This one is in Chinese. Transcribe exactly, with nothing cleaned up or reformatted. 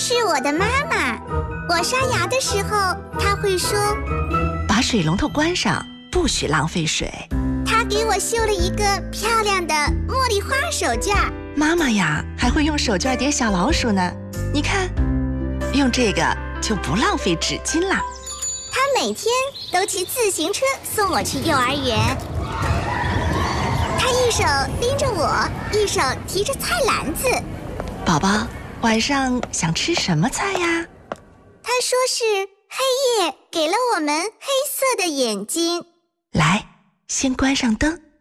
是我的妈妈。我刷牙的时候，她会说：“ 把水龙头关上，不许浪费水。” 她给我绣了一个漂亮的茉莉花手绢。 妈妈呀，还会用手绢叠小老鼠呢。你看，用这个就不浪费纸巾了。 她每天都骑自行车送我去幼儿园。她一手拎着我，一手提着菜篮子。 宝宝，晚上想吃什么菜呀？ 她说是黑夜给了我们黑色的眼睛。 来，先关上灯。